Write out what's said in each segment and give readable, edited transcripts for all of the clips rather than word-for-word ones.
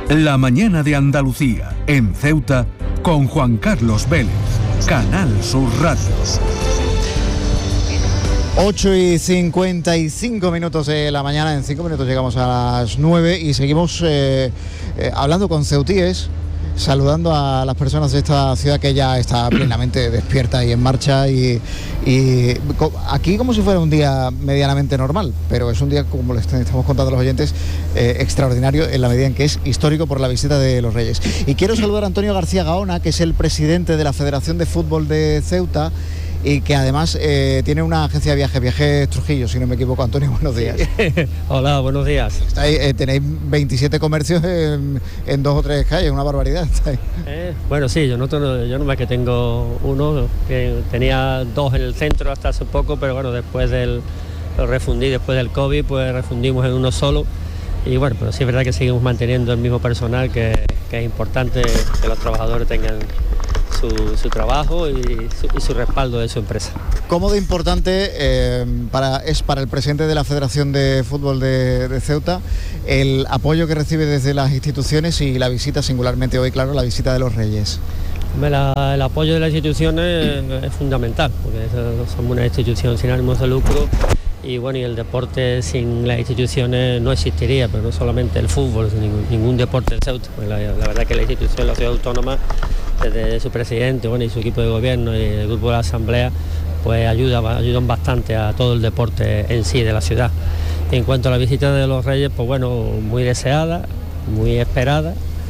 La mañana de Andalucía, en Ceuta, con Juan Carlos Vélez, Canal Sur Radio. 8:55 de la mañana, en 5 minutos llegamos a las 9 y seguimos hablando con ceutíes, saludando a las personas de esta ciudad que ya está plenamente despierta y en marcha y aquí como si fuera un día medianamente normal, pero es un día, como les estamos contando a los oyentes, extraordinario en la medida en que es histórico por la visita de los Reyes. Y quiero saludar a Antonio García Gaona, que es el presidente de la Federación de Fútbol de Ceuta y que además tiene una agencia de Viajes Trujillo, si no me equivoco. Antonio, buenos días. Hola, buenos días. Tenéis 27 comercios en 2 o 3 calles, una barbaridad. Bueno, sí, yo no más que tengo uno, que tenía 2 en el centro hasta hace poco, pero bueno, después lo refundí, después del COVID, pues refundimos en uno solo. Y bueno, pero sí es verdad que seguimos manteniendo el mismo personal, que es importante que los trabajadores tengan su trabajo y su respaldo de su empresa. ¿Cómo de importante es para el presidente de la Federación de Fútbol de Ceuta el apoyo que recibe desde las instituciones y la visita, singularmente hoy, claro, la visita de los Reyes? El apoyo de las instituciones es fundamental, porque somos una institución sin ánimos de lucro y bueno, y el deporte sin las instituciones no existiría, pero no solamente el fútbol, ningún deporte en Ceuta. La verdad que la institución, la ciudad autónoma, desde su presidente, bueno, y su equipo de gobierno y el grupo de la asamblea, pues ayudan bastante a todo el deporte en sí de la ciudad. En cuanto a la visita de los Reyes, pues bueno, muy deseada, muy esperada,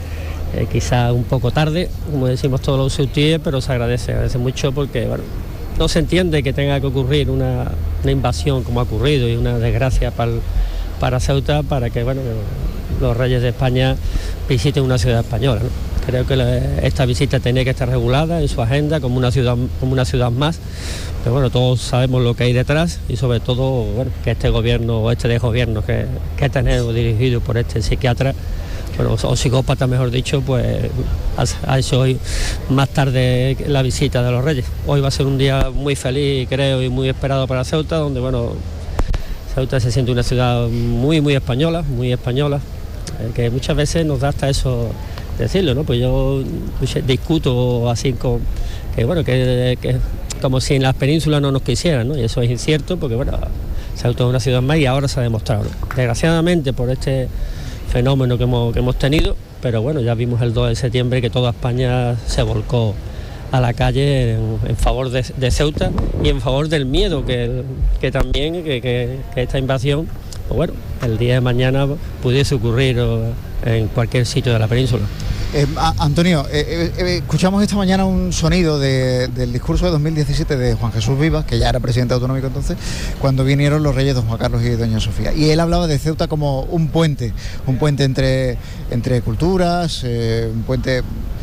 quizá un poco tarde, como decimos todos los ceutíes, pero se agradece mucho porque bueno, no se entiende que tenga que ocurrir una invasión como ha ocurrido y una desgracia para Ceuta, para que bueno, los Reyes de España visiten una ciudad española, ¿no? Creo que esta visita tenía que estar regulada en su agenda como una ciudad más, pero bueno, todos sabemos lo que hay detrás y sobre todo bueno, que este gobierno o este desgobierno que tenemos dirigido por este psiquiatra, bueno, o psicópata mejor dicho, pues ha hecho hoy más tarde la visita de los Reyes. Hoy va a ser un día muy feliz, creo, y muy esperado para Ceuta, donde bueno, Ceuta se siente una ciudad muy española, que muchas veces nos da hasta eso decirlo, ¿no? Pues yo discuto así con que como si en las penínsulas no nos quisieran, ¿no? Y eso es incierto porque bueno, Ceuta es una ciudad más y ahora se ha demostrado, ¿no? Desgraciadamente por este fenómeno que hemos tenido, pero bueno, ya vimos el 2 de septiembre que toda España se volcó a la calle en favor de Ceuta y en favor del miedo que también que esta invasión, pues bueno, el día de mañana pudiese ocurrir en cualquier sitio de la península. Antonio, escuchamos esta mañana un sonido del discurso de 2017 de Juan Jesús Vivas, que ya era presidente autonómico entonces, cuando vinieron los Reyes don Juan Carlos y doña Sofía. Y él hablaba de Ceuta como un puente entre culturas, un puente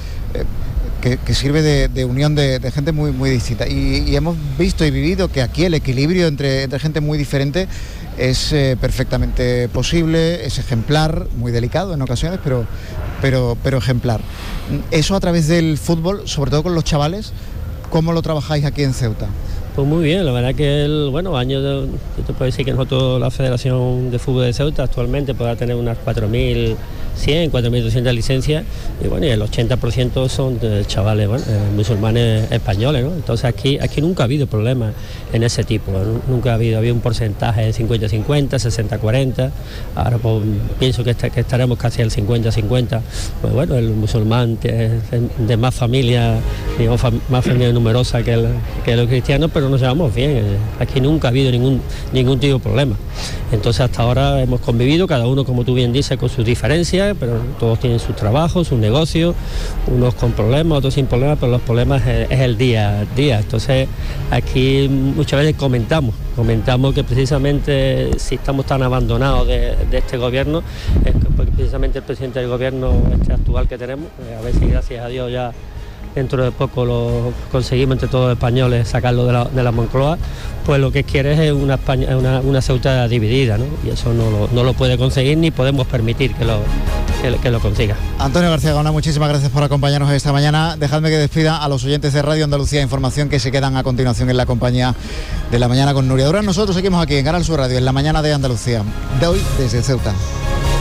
que sirve de unión de gente muy distinta. Y hemos visto y vivido que aquí el equilibrio entre gente muy diferente es perfectamente posible, es ejemplar, muy delicado en ocasiones, pero ejemplar. Eso a través del fútbol, sobre todo con los chavales, ¿cómo lo trabajáis aquí en Ceuta? Pues muy bien, la verdad que yo te puedo decir que nosotros, la Federación de Fútbol de Ceuta, actualmente podrá tener unas 4.100, 4.200 licencias y bueno, y el 80% son de chavales musulmanes españoles, ¿no? Entonces aquí nunca ha habido problemas en ese tipo, ¿no? Nunca había un porcentaje de 50-50, 60-40, ahora pues, pienso que estaremos casi al 50-50, pues bueno, el musulmán es de más familia, digamos, más familia numerosa que los cristianos, pero nos llevamos bien, aquí nunca ha habido ningún tipo de problema. Entonces hasta ahora hemos convivido, cada uno, como tú bien dices, con sus diferencias, pero todos tienen sus trabajos, sus negocios, unos con problemas, otros sin problemas, pero los problemas es el día a día. Entonces aquí muchas veces comentamos que precisamente si estamos tan abandonados de este gobierno, es porque precisamente el presidente del gobierno actual que tenemos, a ver si gracias a Dios ya dentro de poco lo conseguimos entre todos los españoles sacarlo de la Moncloa, pues lo que quiere es una Ceuta dividida, ¿no? Y eso no lo puede conseguir ni podemos permitir que lo consiga. Antonio García Gaona, muchísimas gracias por acompañarnos esta mañana. Dejadme que despida a los oyentes de Radio Andalucía Información que se quedan a continuación en la compañía de La Mañana con Nuria Durán. Nosotros seguimos aquí en Canal Sur Radio, en La Mañana de Andalucía, de hoy desde Ceuta.